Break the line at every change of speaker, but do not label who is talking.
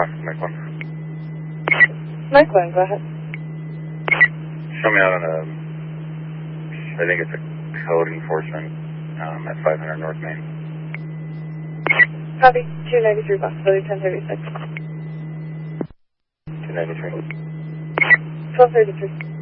Mike 1.
Mike 1, go ahead.
Show me out on a, I think it's a code enforcement at 500 North Main.
Copy, 293, possibility 1036.
293.
1233.